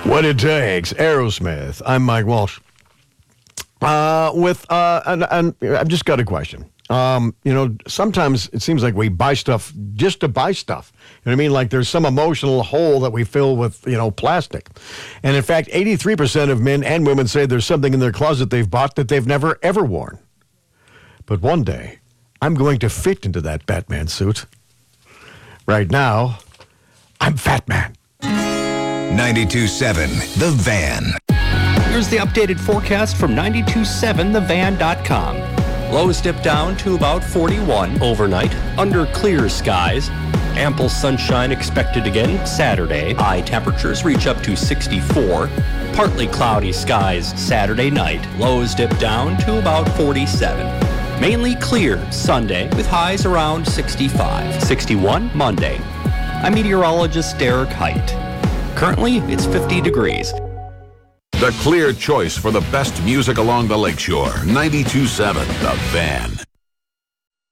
What it takes, Aerosmith. I'm Mike Walsh. I've just got a question. Sometimes it seems like we buy stuff just to buy stuff. You know what I mean? Like there's some emotional hole that we fill with, plastic. And in fact, 83% of men and women say there's something in their closet they've bought that they've never, ever worn. But one day, I'm going to fit into that Batman suit. Right now, I'm Fat Man. 92.7 The Van. Here's the updated forecast from 927thevan.com. Lows dip down to about 41 overnight, under clear skies. Ample sunshine expected again Saturday. High temperatures reach up to 64. Partly cloudy skies Saturday night. Lows dip down to about 47. Mainly clear Sunday with highs around 65. 61 Monday. I'm meteorologist Derek Height. Currently, it's 50 degrees. The clear choice for the best music along the lakeshore. 92.7 The Van.